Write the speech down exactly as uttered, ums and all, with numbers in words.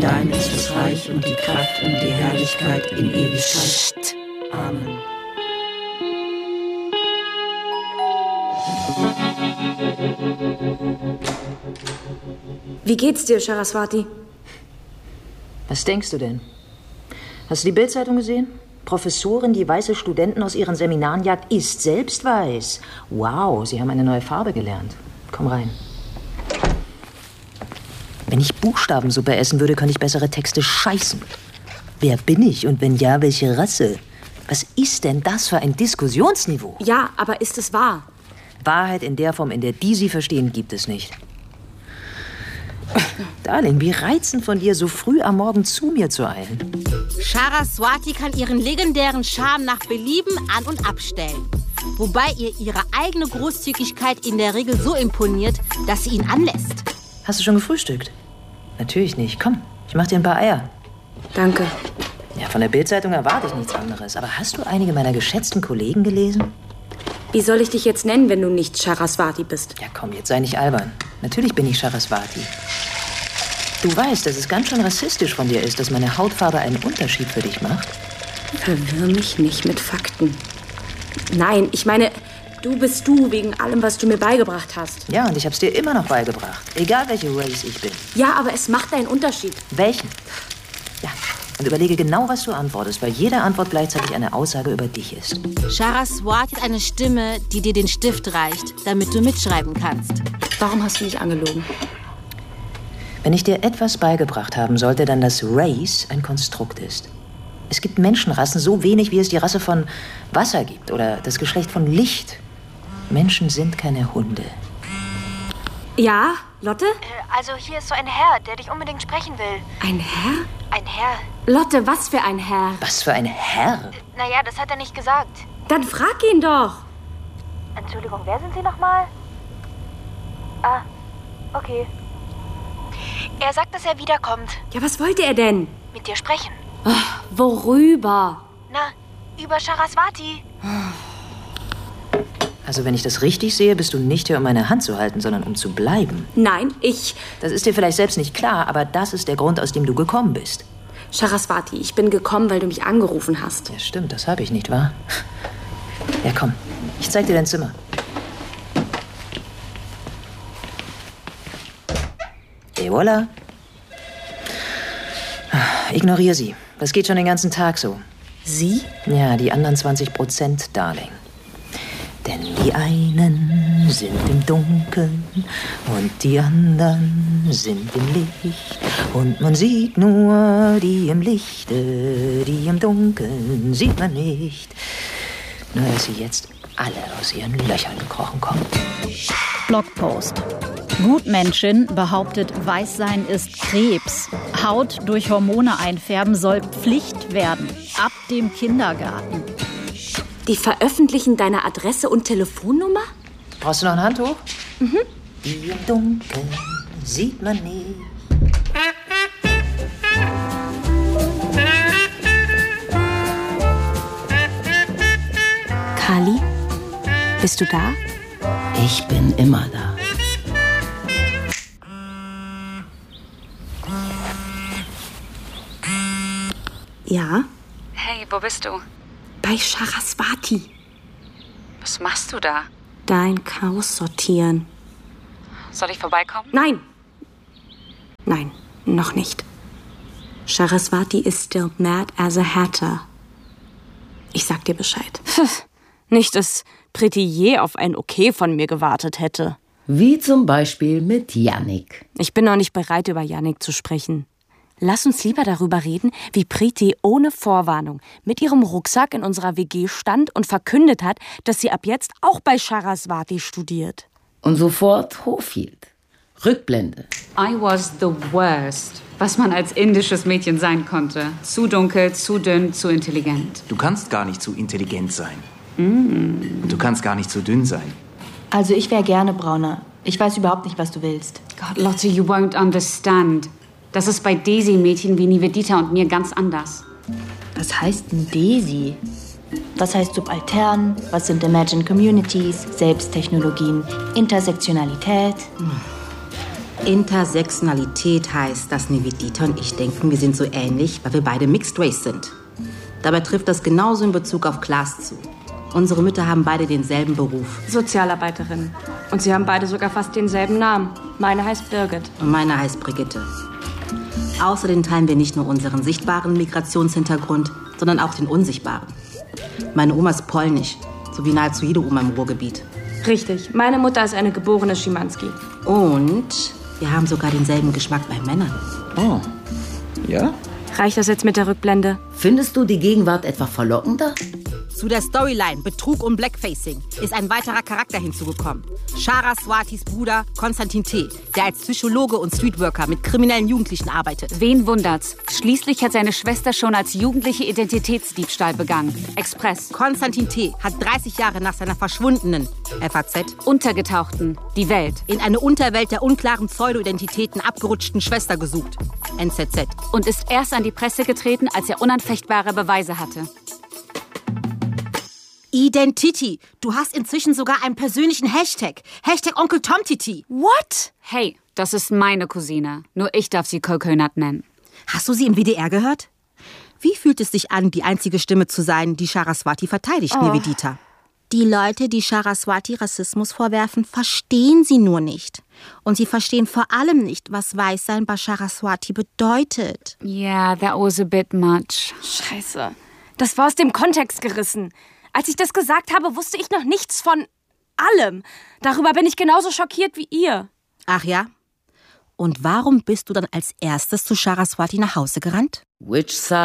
dein ist das Reich und die Kraft und die Herrlichkeit in Ewigkeit. Psst. Amen. Wie geht's dir, Saraswati? Was denkst du denn? Hast du die Bild-Zeitung gesehen? Professorin, die weiße Studenten aus ihren Seminaren jagt, ist selbst weiß. Wow, sie haben eine neue Farbe gelernt. Komm rein. Wenn ich Buchstabensuppe essen würde, könnte ich bessere Texte scheißen. Wer bin ich und wenn ja, welche Rasse? Was ist denn das für ein Diskussionsniveau? Ja, aber ist es wahr? Wahrheit in der Form, in der die sie verstehen, gibt es nicht. Darling, wie reizend von dir, so früh am Morgen zu mir zu eilen. Saraswati kann ihren legendären Charme nach Belieben an- und abstellen. Wobei ihr ihre eigene Großzügigkeit in der Regel so imponiert, dass sie ihn anlässt. Hast du schon gefrühstückt? Natürlich nicht. Komm, ich mach dir ein paar Eier. Danke. Ja, von der Bild-Zeitung erwarte ich nichts anderes. Aber hast du einige meiner geschätzten Kollegen gelesen? Wie soll ich dich jetzt nennen, wenn du nicht Saraswati bist? Ja, komm, jetzt sei nicht albern. Natürlich bin ich Saraswati. Du weißt, dass es ganz schön rassistisch von dir ist, dass meine Hautfarbe einen Unterschied für dich macht. Verwirr mich nicht mit Fakten. Nein, ich meine, du bist du wegen allem, was du mir beigebracht hast. Ja, und ich hab's dir immer noch beigebracht. Egal, welche Race ich bin. Ja, aber es macht einen Unterschied. Welchen? Ja, und überlege genau, was du antwortest, weil jede Antwort gleichzeitig eine Aussage über dich ist. Saraswati hat eine Stimme, die dir den Stift reicht, damit du mitschreiben kannst. Warum hast du mich angelogen? Wenn ich dir etwas beigebracht haben sollte, dann, dass Race ein Konstrukt ist. Es gibt Menschenrassen so wenig, wie es die Rasse von Wasser gibt oder das Geschlecht von Licht. Menschen sind keine Hunde. Ja, Lotte? Äh, also hier ist so ein Herr, der dich unbedingt sprechen will. Ein Herr? Ein Herr? Lotte, was für ein Herr? Was für ein Herr? Äh, naja, das hat er nicht gesagt. Dann frag ihn doch. Entschuldigung, wer sind Sie nochmal? Ah, okay. Er sagt, dass er wiederkommt. Ja, was wollte er denn? Mit dir sprechen. Oh, worüber? Na, über Saraswati. Also wenn ich das richtig sehe, bist du nicht hier, um meine Hand zu halten, sondern um zu bleiben. Nein, ich... Das ist dir vielleicht selbst nicht klar, aber das ist der Grund, aus dem du gekommen bist. Saraswati, ich bin gekommen, weil du mich angerufen hast. Ja, stimmt, das habe ich, nicht wahr? Ja, komm, ich zeig dir dein Zimmer. Et voilà. Ignoriere sie. Das geht schon den ganzen Tag so. Sie? Ja, die anderen zwanzig Prozent, Darling. Denn die einen sind im Dunkeln und die anderen sind im Licht. Und man sieht nur die im Lichte, die im Dunkeln sieht man nicht. Nur, dass sie jetzt alle aus ihren Löchern gekrochen kommen. Blogpost. Gutmenschin behauptet, Weißsein ist Krebs. Haut durch Hormone einfärben soll Pflicht werden. Ab dem Kindergarten. Die veröffentlichen deine Adresse und Telefonnummer? Brauchst du noch ein Handtuch? Mhm. Die im Dunkeln sieht man nicht. Kali, bist du da? Ich bin immer da. Ja? Hey, wo bist du? Bei Saraswati. Was machst du da? Dein Chaos sortieren. Soll ich vorbeikommen? Nein. Nein, noch nicht. Saraswati is still mad as a hatter. Ich sag dir Bescheid. Nicht, dass Pretty auf ein Okay von mir gewartet hätte. Wie zum Beispiel mit Yannick. Ich bin noch nicht bereit, über Yannick zu sprechen. Lass uns lieber darüber reden, wie Pretty ohne Vorwarnung mit ihrem Rucksack in unserer W G stand und verkündet hat, dass sie ab jetzt auch bei Saraswati studiert. Und sofort hochhielt. Rückblende. I was the worst, was man als indisches Mädchen sein konnte. Zu dunkel, zu dünn, zu intelligent. Du kannst gar nicht zu intelligent sein. Mm. Und du kannst gar nicht zu dünn sein. Also ich wäre gerne brauner. Ich weiß überhaupt nicht, was du willst. God, Lotte, you won't understand. Das ist bei Daisy-Mädchen wie Nivedita und mir ganz anders. Was heißt denn Daisy? Was heißt Subaltern? Was sind Imagined Communities? Selbsttechnologien? Intersektionalität? Intersektionalität heißt, dass Nivedita und ich denken, wir sind so ähnlich, weil wir beide Mixed Race sind. Dabei trifft das genauso in Bezug auf Klaas zu. Unsere Mütter haben beide denselben Beruf. Sozialarbeiterin. Und sie haben beide sogar fast denselben Namen. Meine heißt Birgit. Und meine heißt Brigitte. Außerdem teilen wir nicht nur unseren sichtbaren Migrationshintergrund, sondern auch den unsichtbaren. Meine Oma ist polnisch, so wie nahezu jede Oma im Ruhrgebiet. Richtig. Meine Mutter ist eine geborene Schimanski. Und wir haben sogar denselben Geschmack bei Männern. Oh, ja? Reicht das jetzt mit der Rückblende? Findest du die Gegenwart etwa verlockender? Zu der Storyline Betrug und Blackfacing ist ein weiterer Charakter hinzugekommen. Saraswatis Bruder Konstantin T., der als Psychologe und Streetworker mit kriminellen Jugendlichen arbeitet. Wen wundert's? Schließlich hat seine Schwester schon als Jugendliche Identitätsdiebstahl begangen. Express. Konstantin T. hat dreißig Jahre nach seiner verschwundenen F A Z Untergetauchten, die Welt. in eine Unterwelt der unklaren Pseudo-Identitäten abgerutschten Schwester gesucht. N Z Z. Und ist erst an die Presse getreten, als er unanfechtbare Beweise hatte. Identity. Du hast inzwischen sogar einen persönlichen Hashtag. Hashtag Onkel Tom Titi. What? Hey, das ist meine Cousine. Nur ich darf sie Coconut nennen. Hast du sie im W D R gehört? Wie fühlt es sich an, die einzige Stimme zu sein, die Saraswati verteidigt, Oh. Nivedita? Die Leute, die Saraswati Rassismus vorwerfen, verstehen sie nur nicht. Und sie verstehen vor allem nicht, was Weißsein bei Saraswati bedeutet. Yeah, that was a bit much. Scheiße. Das war aus dem Kontext gerissen. Als ich das gesagt habe, wusste ich noch nichts von allem. Darüber bin ich genauso schockiert wie ihr. Ach ja? Und warum bist du dann als erstes zu Saraswati nach Hause gerannt? Which side?